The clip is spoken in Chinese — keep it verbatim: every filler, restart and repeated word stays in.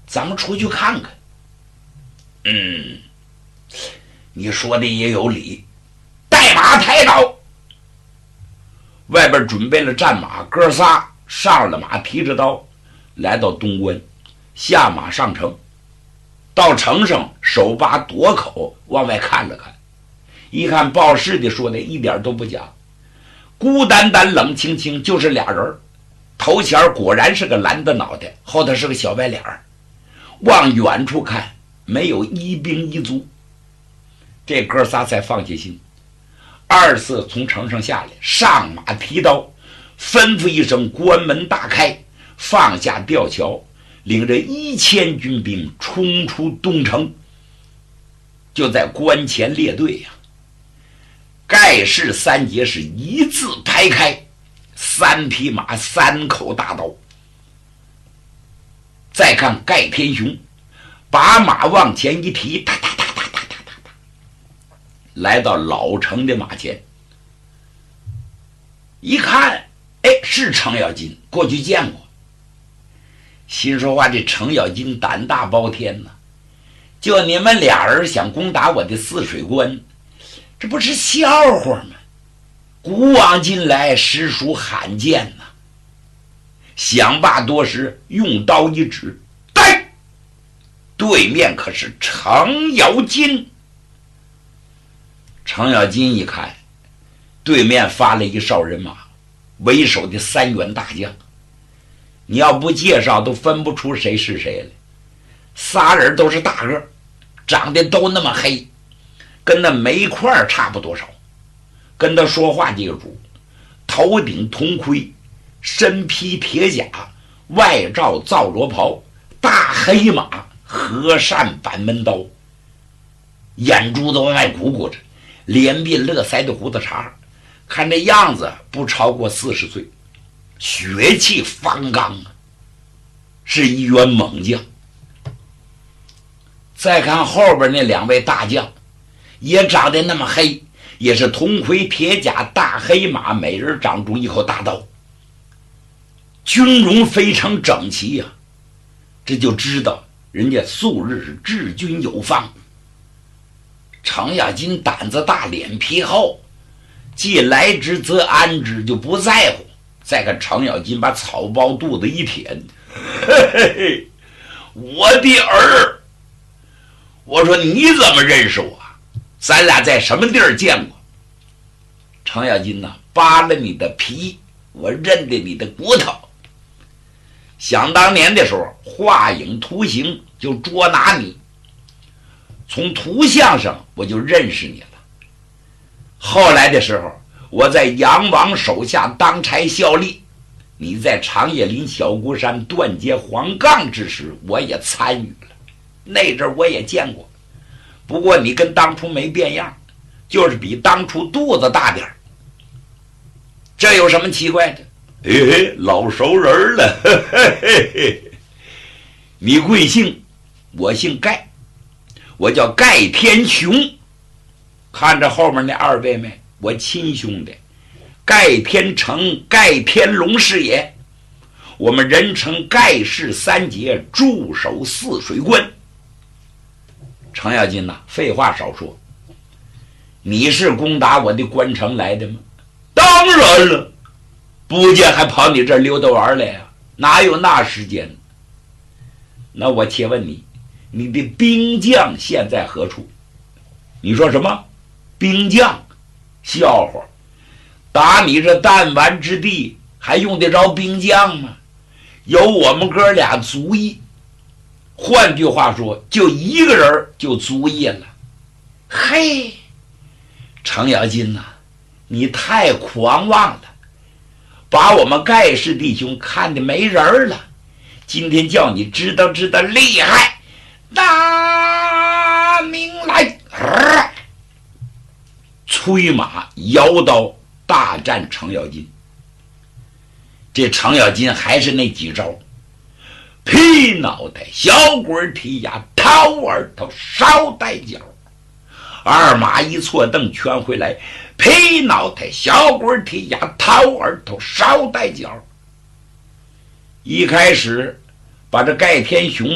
咱们出去看看。嗯，你说的也有理。带马抬刀，外边准备了战马，哥仨上了马，提着刀来到东关，下马上城。到城上，手把垛口往外看了看，一看报事的说的一点都不假，孤单单冷清清，就是俩人。头前果然是个蓝的脑袋，后头是个小白脸儿，往远处看没有一兵一卒。这哥仨才放下心。二四从城上下来，上马提刀，吩咐一声，关门大开，放下吊桥，领着一千军兵冲出东城。就在关前列队呀、啊，盖氏三杰是一字排开，三匹马，三口大刀。再看盖天雄，把马往前一提，哒哒哒哒哒哒哒，来到老城的马前，一看，哎，是程咬金，过去见过。心说话，这程咬金胆大包天呐、啊！就你们俩人想攻打我的泗水关，这不是笑话吗？古往今来实属罕见呐、啊！想罢多时，用刀一指，对，对面可是程咬金。程咬金一看，对面发了一哨人马，为首的三员大将，你要不介绍都分不出谁是谁来。仨人都是大个，长得都那么黑，跟那煤块差不多少。跟他说话记住，头顶铜盔，身披铁甲，外罩皂罗袍，大黑马，和善板门刀，眼珠子往外鼓鼓着，脸鬓乐腮的胡子茬，看这样子不超过四十岁，血气方刚啊，是一员猛将。再看后边那两位大将，也长得那么黑，也是铜盔铁甲，大黑马，每人长出一口大刀，军容非常整齐呀、啊，这就知道人家素日是治军有方。程咬金胆子大，脸皮厚，既来之则安之，就不在乎。再看程咬金把草包肚子一舔，嘿嘿嘿，我的儿，我说你怎么认识我？咱俩在什么地儿见过？程咬金呐、啊，扒了你的皮，我认得你的骨头。想当年的时候，画影图形就捉拿你，从图像上我就认识你了。后来的时候，我在杨王手下当差效力，你在长叶林小孤山断截黄杠之时，我也参与了，那阵我也见过。不过你跟当初没变样，就是比当初肚子大点，这有什么奇怪的？嘿嘿，老熟人了。嘿嘿嘿嘿，你贵姓？我姓盖，我叫盖天雄。看着后面那二位没？我亲兄弟盖天成、盖天龙是也。我们人称盖氏三杰，驻守泗水关。程咬金呐、啊，废话少说，你是攻打我的关城来的吗？当然了，不见还跑你这儿溜达玩来呀、啊？哪有那时间？那我且问你，你的兵将现在何处？你说什么？兵将？笑话！打你这弹丸之地，还用得着兵将吗？有我们哥俩足矣。换句话说，就一个人就足矣了。嘿，程咬金呐、啊，你太狂妄了，把我们盖氏弟兄看得没人了。今天叫你知道知道厉害，大名来！呃、催马摇刀大战程咬金。这程咬金还是那几招：劈脑袋、小鬼踢牙、掏耳朵、梢带脚。二马一错蹬，全回来，劈脑袋、小鬼踢牙、掏耳朵、梢带脚。一开始把这盖天雄